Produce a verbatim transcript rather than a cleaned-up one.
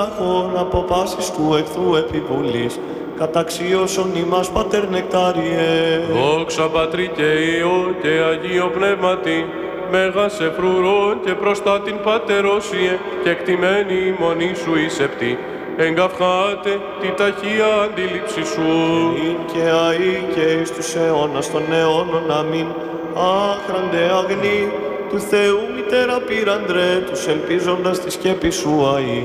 από πάσης του εχθρού επιβολής, καταξίωσον ημάς Πατέρ Νεκτάριε. Δόξα Πατρί και Υιό και Αγίο Πνεύματι, μέγας εφρουρών και προστά την Πατερόσιε, και εκτιμένη η μονή σου η σεπτή, εγκαυχάτε τη ταχεία αντίληψη σου. Ειν και αεί και εις τους αιώνας των αιώνων, αμήν. Άχραντε αγνή του Θεού μητέρα πήραντρε, τους ελπίζοντας τη σκέπη σου αεί.